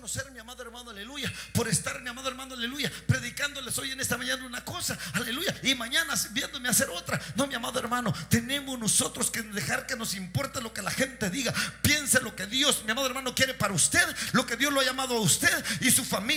conocer, mi amado hermano, aleluya, por estar, mi amado hermano, aleluya, predicándoles hoy en esta mañana una cosa, aleluya, y mañana viéndome hacer otra. No, mi amado hermano, tenemos nosotros que dejar que nos importe lo que la gente diga. Piense lo que Dios, mi amado hermano, quiere para usted, lo que Dios lo ha llamado a usted y su familia.